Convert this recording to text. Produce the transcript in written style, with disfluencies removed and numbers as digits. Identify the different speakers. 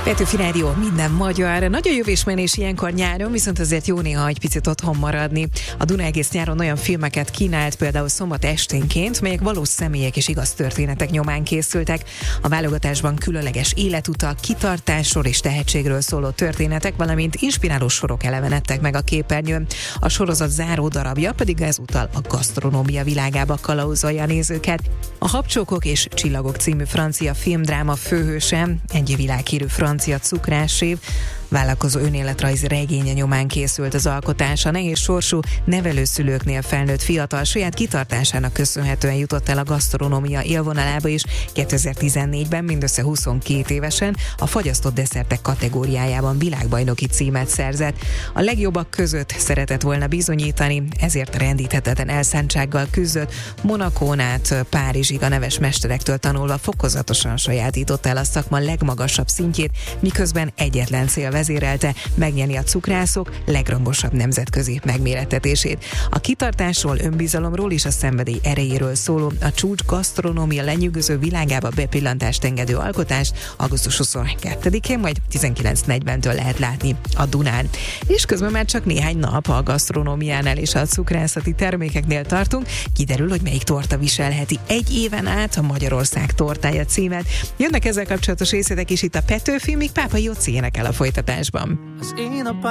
Speaker 1: Petőfi Rádió, minden magyar. Nagyon jövésmenés ilyenkor nyáron, viszont azért jó néha egy picit otthon maradni. A Duna egész nyáron olyan filmeket kínált, például szombat esténként, melyek valós személyek és igaz történetek nyomán készültek. A válogatásban különleges életutak, kitartásról és tehetségről szóló történetek, valamint inspiráló sorok elevenedtek meg a képernyőn. A sorozat záró darabja pedig ezúttal a gasztronómia világába kalauzolja a nézőket. A Habcsókok és Csillagok című francia filmdráma főhőse, egy világhírű francia cukrásév, vállalkozó önéletrajzi regénye nyomán készült az alkotás. A nehéz sorsú nevelőszülőknél felnőtt fiatal saját kitartásának köszönhetően jutott el a gasztronómia élvonalába is. 2014-ben mindössze 22 évesen a fagyasztott desszertek kategóriájában világbajnoki címet szerzett. A legjobbak között szeretett volna bizonyítani, ezért rendíthetetlen elszántsággal küzdött. Monacón át Párizsig a neves mesterektől tanulva fokozatosan sajátította el a szakma legmagasabb szintjét, miközben egyetlen cél vezérelte: megnyerni a cukrászok legrangosabb nemzetközi megmérettetését. A kitartásról, önbizalomról és a szenvedély erejéről szóló, a csúcs gasztronómia lenyűgöző világába bepillantást engedő alkotást augusztus 22-én, majd 19:40-től lehet látni a Dunán. És közben már csak néhány nap a gasztronómiánál és a cukrászati termékeknél tartunk. Kiderül, hogy melyik torta viselheti egy éven át a Magyarország tortája címet. Jönnek ezzel kapcsolatos részletek is itt a Petőfi, míg Pápai Jóci énekel a folytatásban.